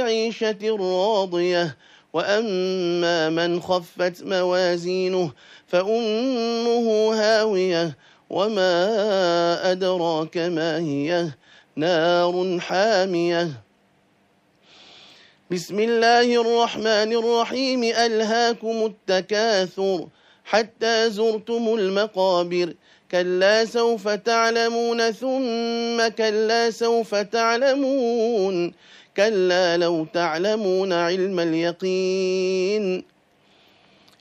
معيشة راضية وأما من خفت موازينه فأمه هاوية وما أدراك ما هي نار حامية. بسم الله الرحمن الرحيم. ألهاكم التكاثر حتى زرتم المقابر كلا سوف تعلمون ثم كلا سوف تعلمون كلا لو تعلمون علم اليقين